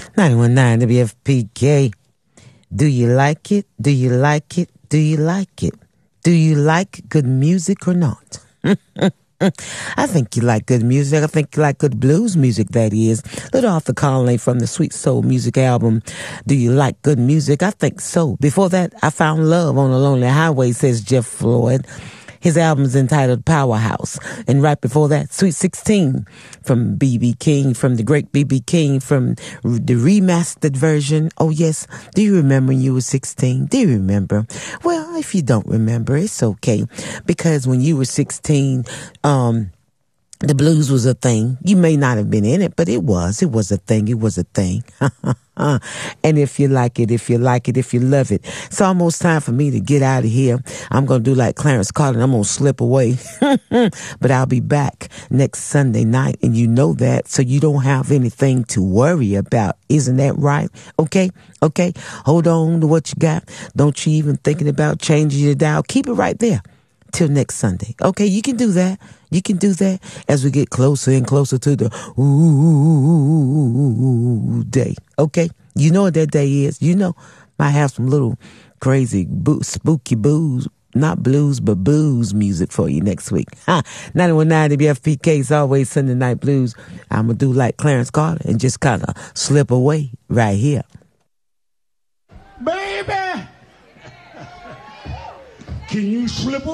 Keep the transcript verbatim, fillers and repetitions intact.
ninety-one point nine W F P K. Do you like it? Do you like it? Do you like it? Do you like good music or not? I think you like good music. I think you like good blues music, that is. Little Arthur Conley from the Sweet Soul Music album. Do you like good music? I think so. Before that, I Found Love on a Lonely Highway, says Jeff Floyd. His album is entitled Powerhouse. And right before that, Sweet sixteen from B B King, from the great B B King, from the remastered version. Oh, yes. Do you remember when you were sixteen? Do you remember? Well, if you don't remember, it's okay. Because when you were sixteen, um... the blues was a thing. You may not have been in it, but it was. It was a thing. It was a thing. And if you like it, if you like it, if you love it. It's almost time for me to get out of here. I'm going to do like Clarence Carlin. I'm going to slip away. But I'll be back next Sunday night, and you know that, so you don't have anything to worry about. Isn't that right? Okay? Okay? Hold on to what you got. Don't you even thinking about changing your dial. Keep it right there till next Sunday. Okay, you can do that. You can do that as we get closer and closer to the ooh day. Okay, you know what that day is. You know, might have some little crazy boo- spooky booze, not blues, but booze music for you next week. Huh. ninety-one point nine W F P K is always Sunday Night Blues. I'm going to do like Clarence Carter and just kind of slip away right here. Baby, can you slip away?